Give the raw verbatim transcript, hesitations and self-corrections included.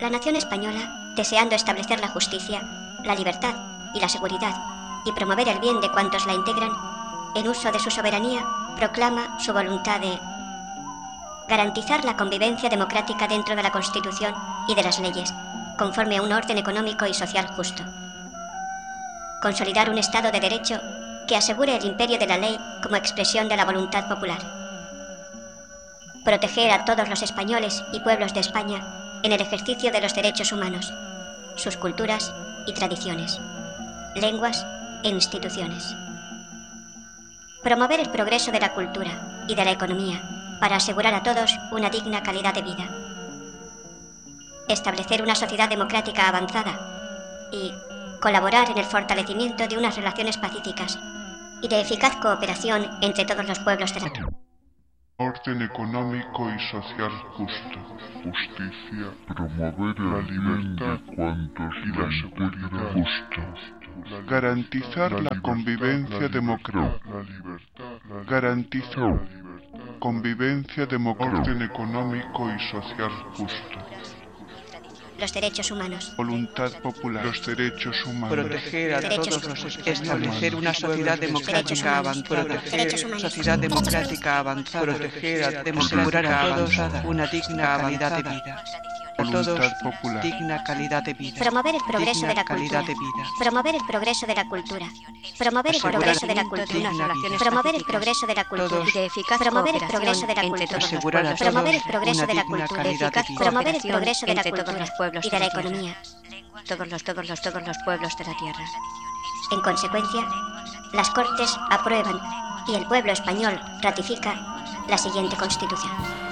La nación española, deseando establecer la justicia, la libertad y la seguridad y promover el bien de cuantos la integran, en uso de su soberanía, proclama su voluntad de garantizar la convivencia democrática dentro de la Constitución y de las leyes, conforme a un orden económico y social justo. Consolidar un Estado de Derecho que asegure el imperio de la ley como expresión de la voluntad popular. Proteger a todos los españoles y pueblos de España en el ejercicio de los derechos humanos, sus culturas y tradiciones, lenguas e instituciones. Promover el progreso de la cultura y de la economía para asegurar a todos una digna calidad de vida. Establecer una sociedad democrática avanzada y colaborar en el fortalecimiento de unas relaciones pacíficas y de eficaz cooperación entre todos los pueblos de la tierra. Orden económico y social justo, justicia, promover la libertad y la seguridad justo, garantizar la convivencia democrática, garantizar convivencia democrática, orden económico y social justo. Los derechos humanos. Voluntad popular. Los derechos humanos. Proteger a Derechos todos los humanos. establecer una sociedad democrática avanzada. Derechos Proteger humanos. sociedad democrática avanzada. Proteger a asegurar a todos una digna calidad de vida. A todos Voluntad popular. digna calidad de vida. Promover el progreso Digna de la calidad cultura. de vida. Promover el progreso de la cultura. Promover el Asegurar progreso de la de unas cultura. relaciones Promover el pacíficas. progreso de la cultura. Todos Y de eficaz promover el progreso de la entre cultura. todos los Asegurar a pueblos. todos Promover el progreso una de la digna cultura. calidad de vida. Promover el progreso de la entre todos cultura los pueblos y de la tierra. economía. Todos los, todos los, todos los pueblos de la tierra. En consecuencia, las Cortes aprueban y el pueblo español ratifica la siguiente Constitución.